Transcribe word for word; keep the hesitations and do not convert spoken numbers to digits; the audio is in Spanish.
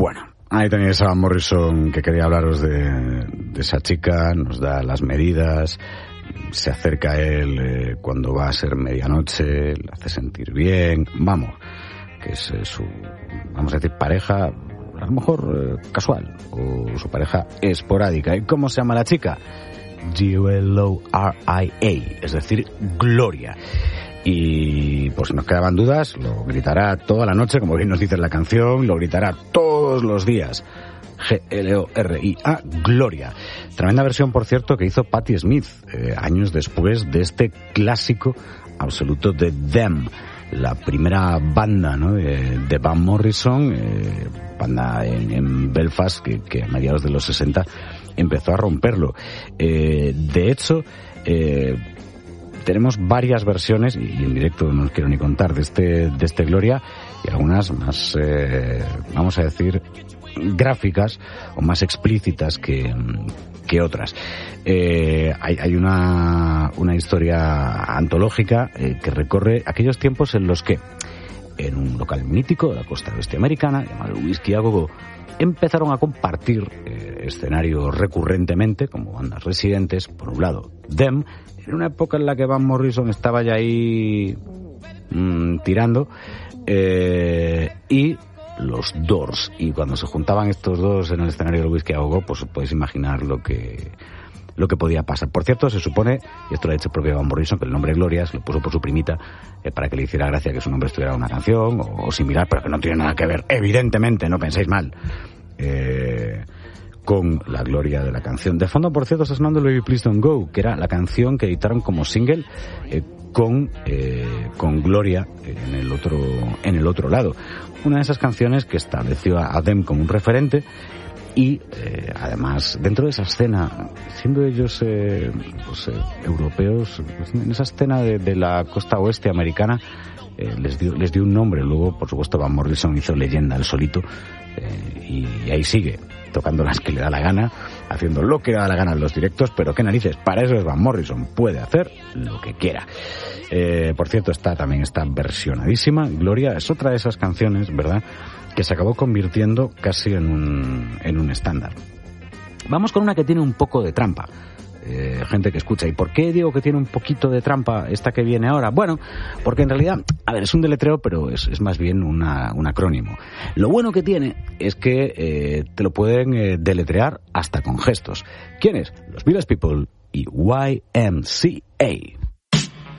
Bueno, ahí tenéis a Van Morrison, que quería hablaros de, de esa chica, nos da las medidas, se acerca a él eh, cuando va a ser medianoche, le hace sentir bien, vamos, que es eh, su, vamos a decir, pareja, a lo mejor eh, casual, o su pareja esporádica. ¿Y cómo se llama la chica? G O L O R I A, es decir, Gloria. Y pues si nos quedaban dudas, lo gritará toda la noche, como bien nos dice la canción, lo gritará todos los días. G L O R I A, Gloria. Tremenda versión, por cierto, que hizo Patti Smith eh, años después de este clásico absoluto de Them, la primera banda, ¿no?, de, de Van Morrison, eh, banda en, en Belfast que, que a mediados de los sesenta empezó a romperlo. Eh, de hecho, eh, tenemos varias versiones, y en directo no os quiero ni contar, de este, de este Gloria, y algunas más, eh, vamos a decir, gráficas o más explícitas que, que otras. Eh, hay, hay una, una historia antológica eh, que recorre aquellos tiempos en los que, en un local mítico de la costa oeste americana, llamado Whisky a Go Go, empezaron a compartir eh, escenario recurrentemente como bandas residentes. Por un lado, Them, en una época en la que Van Morrison estaba ya ahí mmm, tirando, eh, y los Doors. Y cuando se juntaban estos dos en el escenario del Whisky a Go Go, pues podéis imaginar lo que lo que podía pasar. Por cierto, se supone, y esto lo ha dicho el propio Van Morrison, que el nombre Gloria se lo puso por su primita eh, para que le hiciera gracia que su nombre estuviera en una canción o, o similar, pero que no tiene nada que ver, evidentemente, no penséis mal, eh, con la gloria de la canción. De fondo, por cierto, está sonando Baby Please Don't Go, que era la canción que editaron como single eh, con eh, con Gloria en el otro en el otro lado. Una de esas canciones que estableció a, a Them como un referente. Y eh, además, dentro de esa escena, siendo ellos eh, pues, eh, europeos, pues, en esa escena de, de la costa oeste americana, eh, les dio les dio un nombre. Luego, por supuesto, Van Morrison hizo leyenda él solito, eh, y, y ahí sigue, tocando las que le da la gana, haciendo lo que le da la gana en los directos, pero qué narices, para eso es Van Morrison, puede hacer lo que quiera. Eh, por cierto, está también está versionadísima. Gloria es otra de esas canciones, ¿verdad?, que se acabó convirtiendo casi en un, en un estándar. Vamos con una que tiene un poco de trampa. Eh, gente que escucha. ¿Y por qué digo que tiene un poquito de trampa esta que viene ahora? Bueno, porque en realidad, a ver, es un deletreo, pero es, es más bien una, un acrónimo. Lo bueno que tiene es que eh, te lo pueden eh, deletrear hasta con gestos. ¿Quiénes? Los Village People y Y M C A.